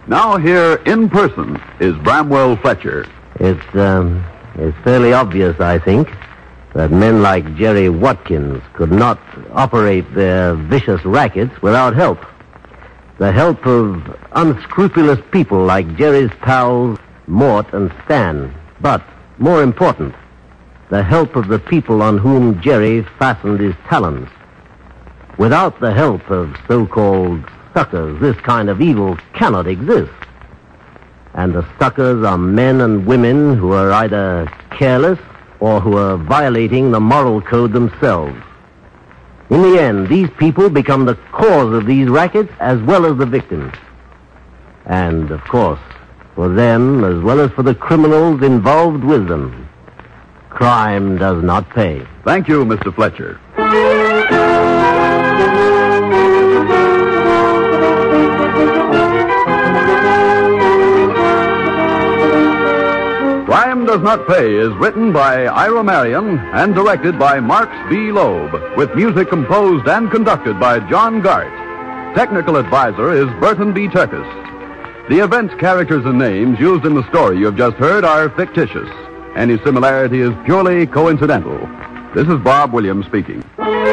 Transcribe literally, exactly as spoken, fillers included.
Now here in person is Bramwell Fletcher. It's, um, it's fairly obvious, I think, that men like Jerry Watkins could not operate their vicious rackets without help. The help of unscrupulous people like Jerry's pals, Mort and Stan. But, more important, the help of the people on whom Jerry fastened his talons. Without the help of so-called suckers, this kind of evil cannot exist. And the suckers are men and women who are either careless or who are violating the moral code themselves. In the end, these people become the cause of these rackets as well as the victims. And, of course, for them as well as for the criminals involved with them, crime does not pay. Thank you, Mister Fletcher. Crime Does Not Pay is written by Ira Marion and directed by Marks B. Loeb, with music composed and conducted by John Gart. Technical advisor is Burton B. Turkis. The events, characters, and names used in the story you have just heard are fictitious. Any similarity is purely coincidental. This is Bob Williams speaking.